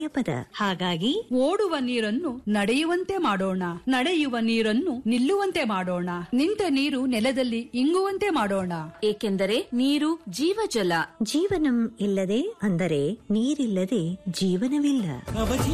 ಪದ. ಹಾಗಾಗಿ ಓಡುವ ನೀರನ್ನು ನಡೆಯುವಂತೆ ಮಾಡೋಣ, ನಡೆಯುವ ನೀರನ್ನು ನಿಲ್ಲುವಂತೆ ಮಾಡೋಣ, ನಿಂತ ನೀರು ನೆಲದಲ್ಲಿ ಇಂಗುವಂತೆ ಮಾಡೋಣ. ಏಕೆಂದರೆ ನೀರು ಜೀವಜಲ. ಜೀವನಂ ಇಲ್ಲದೆ ಅಂದರೆ ನೀರಿಲ್ಲದೆ ಜೀವನವಿಲ್ಲ.